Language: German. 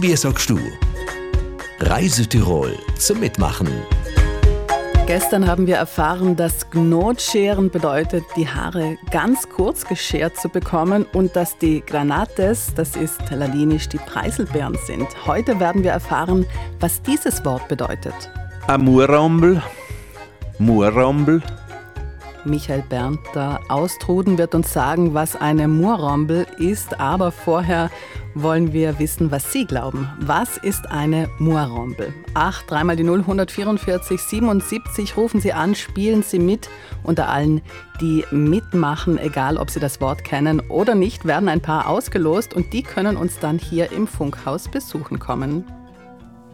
Wie sagst du? Reisetirol zum Mitmachen. Gestern haben wir erfahren, dass Gnotscheren bedeutet, die Haare ganz kurz geschert zu bekommen und dass die Granates, das ist ladinisch die Preiselbeeren sind. Heute werden wir erfahren, was dieses Wort bedeutet. Ein Murrombel. Michael Bernter aus Truden wird uns sagen, was eine Murrombel ist, aber vorher wollen wir wissen, was Sie glauben. Was ist eine Murrombel? 8, 3 mal die 0, 144, 77, rufen Sie an, spielen Sie mit. Unter allen, die mitmachen, egal ob Sie das Wort kennen oder nicht, werden ein paar ausgelost und die können uns dann hier im Funkhaus besuchen kommen.